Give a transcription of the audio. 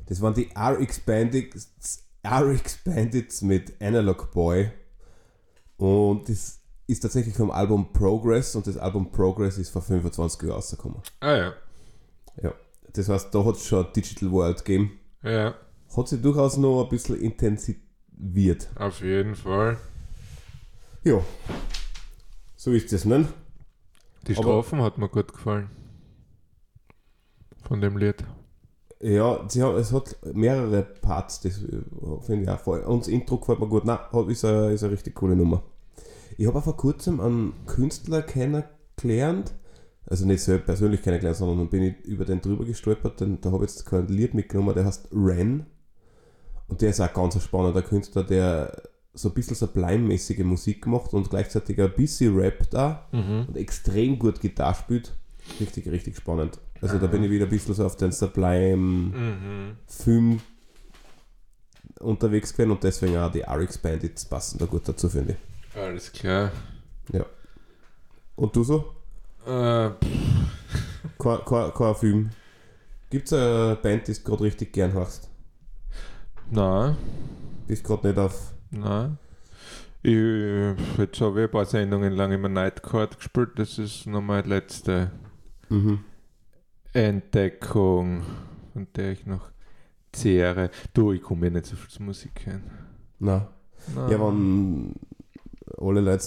Das waren die R-Expandeds mit Analog Boy. Und das ist tatsächlich vom Album Progress und das Album Progress ist vor 25 Jahren rausgekommen. Ah ja. Ja. Das heißt, da hat es schon Digital World gegeben. Ja. Hat sich durchaus noch ein bisschen intensiviert. Auf jeden Fall. Ja. So ist es, ne? Die Strophen hat mir gut gefallen. Von dem Lied. Ja, es hat mehrere Parts, das finde ich auch voll. Und das Intro gefällt mir gut. Nein, ist eine richtig coole Nummer. Ich habe auch vor kurzem einen Künstler kennengelernt, also nicht selbst persönlich kennengelernt, sondern dann bin ich über den drüber gestolpert, denn da habe ich jetzt kein Lied mitgenommen, der heißt Ren. Und der ist auch ganz ein spannender Künstler, der so ein bisschen Sublime-mäßige Musik macht und gleichzeitig ein bisschen rappt auch und extrem gut Gitarre spielt. Richtig, richtig spannend. Also da bin ich wieder ein bisschen so auf den Sublime-Film unterwegs gewesen und deswegen auch die R-Expandeds passen da gut dazu, finde ich. Alles klar. Ja. Und du so? Kein Film. Gibt es eine Band, die du gerade richtig gern hörst? Nein. Bist gerade nicht auf... Nein. Jetzt habe ich ein paar Sendungen lang immer Nightcourt gespielt. Das ist noch meine letzte Entdeckung, von der ich noch zehre. Du, ich komme ja nicht so viel zur Musik hin. Nein. Ja, wenn alle Leute